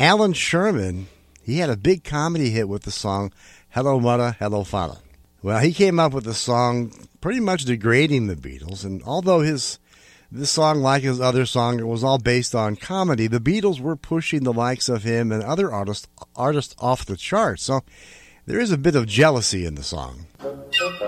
Alan Sherman, he had a big comedy hit with the song Hello Mudda, Hello Fada. Well, he came up with the song pretty much degrading the Beatles, and although this song, like his other song, it was all based on comedy, the Beatles were pushing the likes of him and other artists off the charts, so there is a bit of jealousy in the song.